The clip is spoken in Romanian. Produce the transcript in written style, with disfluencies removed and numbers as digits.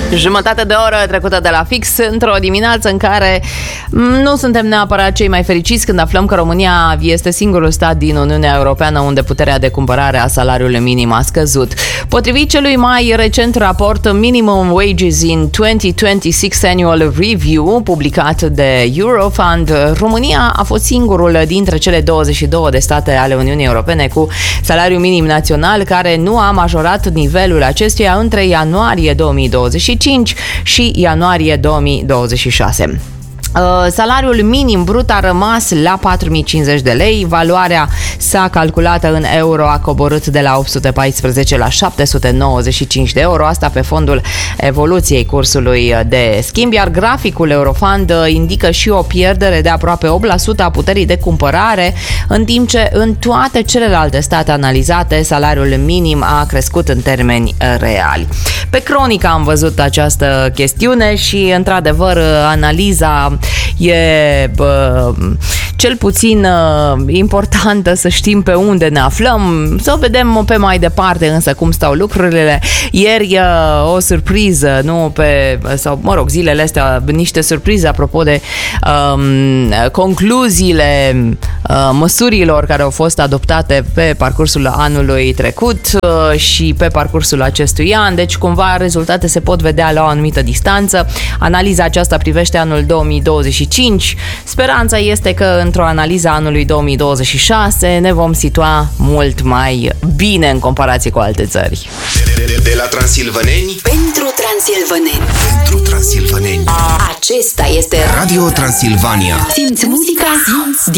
Jumătate de oră trecută de la fix, într-o dimineață în care nu suntem neapărat cei mai fericiți când aflăm că România este singurul stat din Uniunea Europeană unde puterea de cumpărare a salariului minim a scăzut. Potrivit celui mai recent raport Minimum Wages in 2026 Annual Review, publicat de Eurofund, România a fost singurul dintre cele 22 de state ale Uniunii Europene cu salariu minim național care nu a majorat nivelul acestuia între ianuarie 2025 și ianuarie 2026. Salariul minim brut a rămas la 4.050 de lei, valoarea sa calculată în euro a coborât de la 814 la 795 de euro, asta pe fondul evoluției cursului de schimb, iar graficul Eurofund indică și o pierdere de aproape 8% a puterii de cumpărare, în timp ce în toate celelalte state analizate salariul minim a crescut în termeni reali. Pe Cronica am văzut această chestiune și, într-adevăr, analiza e cel puțin importantă să știm pe unde ne aflăm, să vedem pe mai departe însă cum stau lucrurile. Ieri o surpriză, zilele astea niște surprize apropo de concluziile măsurilor care au fost adoptate pe parcursul anului trecut și pe parcursul acestui an, deci cumva rezultate se pot vedea la o anumită distanță. Analiza aceasta privește anul 2025. Speranța este că într-o analiză a anului 2026 ne vom situa mult mai bine în comparație cu alte țări. De la transilvaneni pentru transilvaneni. Pentru transilvaneni. Acesta este Radio Transilvania. Simți muzica, simți